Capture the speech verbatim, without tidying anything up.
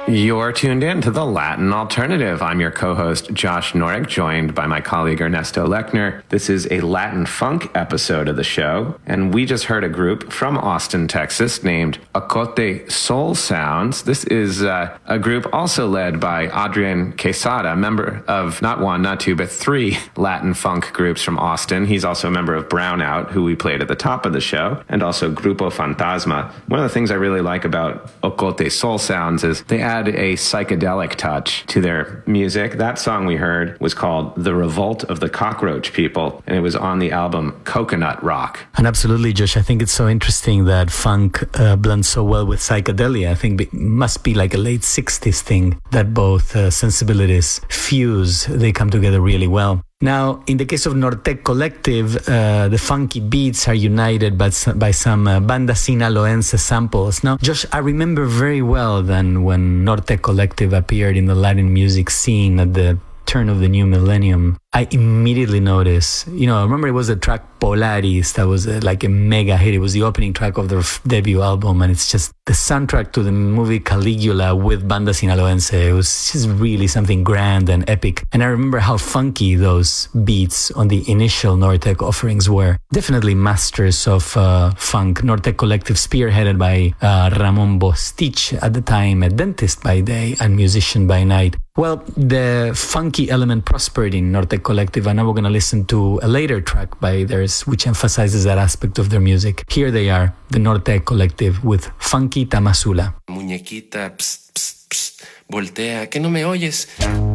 You're tuned in to the Latin Alternative. I'm your co-host, Josh Norick, joined by my colleague Ernesto Lechner. This is a Latin funk episode of the show, and we just heard a group from Austin, Texas, named Ocote Soul Sounds. This is uh, a group also led by Adrian Quesada, member of not one, not two, but three Latin funk groups from Austin. He's also a member of Brownout, who we played at the top of the show, and also Grupo Fantasma. One of the things I really like about Ocote Soul Sounds is they add a psychedelic touch to their music. That song we heard was called The Revolt of the Cockroach People, and it was on the album Coconut Rock. And absolutely, Josh, I think it's so interesting that funk uh, blends so well with psychedelia. I think it must be like a late sixties thing that both uh, sensibilities fuse. They come together really well. Now, in the case of Nortec Collective, uh, the funky beats are united by, by some uh, banda sinaloense samples. Now, Josh, I remember very well then when Nortec Collective appeared in the Latin music scene at the turn of the new millennium. I immediately noticed, you know, I remember it was the track Polaris that was uh, like a mega hit. It was the opening track of their f- debut album, and it's just the soundtrack to the movie Caligula with Banda Sinaloense. It was just really something grand and epic. And I remember how funky those beats on the initial Nortec offerings were. Definitely masters of uh, funk. Nortec Collective spearheaded by uh, Ramon Bostich, at the time a dentist by day and musician by night. Well, the funky element prospered in Nortec Collective, and now we're going to listen to a later track by theirs which emphasizes that aspect of their music. Here they are, the Nortec Collective with Funky Tamazula. Muñequita, psst, psst, psst, voltea, que no me oyes.